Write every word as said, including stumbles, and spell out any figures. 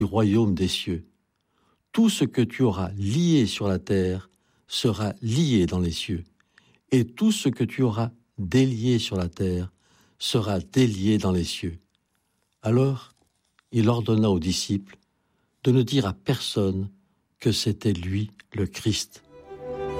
du royaume des cieux. Tout ce que tu auras lié sur la terre sera lié dans les cieux, et tout ce que tu auras délié sur la terre sera délié dans les cieux. » Alors, il ordonna aux disciples de ne dire à personne que c'était lui le Christ.